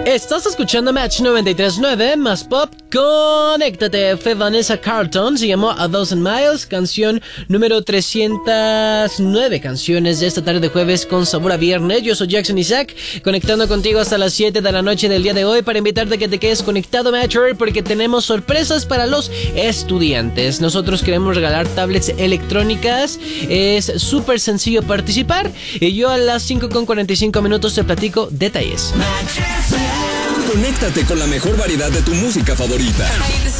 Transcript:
Estás escuchando Match 93.9 más pop. Conéctate. Fue Vanessa Carlton, se llamó A Dozen Miles, canción número 309 canciones de esta tarde de jueves con sabor a viernes. Yo soy Jackson Isaac, conectando contigo hasta las 7 de la noche del día de hoy para invitarte a que te quedes conectado, Matcher, porque tenemos sorpresas para los estudiantes. Nosotros queremos regalar tablets electrónicas. Es súper sencillo participar y yo a las 5:45 te platico detalles. Conéctate con la mejor variedad de tu música favorita.